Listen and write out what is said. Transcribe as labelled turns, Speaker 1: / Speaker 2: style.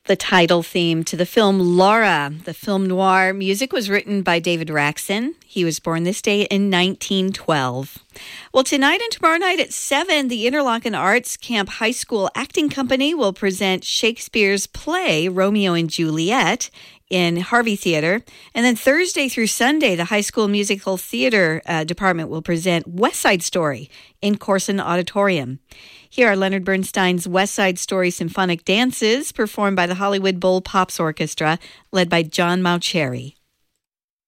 Speaker 1: The title theme to the film Laura. The film noir music was written by David Raksin. He was born this day in 1912. Well, tonight and tomorrow night at 7, the Interlochen Arts Camp High School Acting Company will present Shakespeare's play Romeo and Juliet in Harvey Theatre. And then Thursday through Sunday, the High School Musical Theatre Department will present West Side Story in Corson Auditorium. Here are Leonard Bernstein's West Side Story Symphonic Dances, performed by the Hollywood Bowl Pops Orchestra, led by John Mauceri.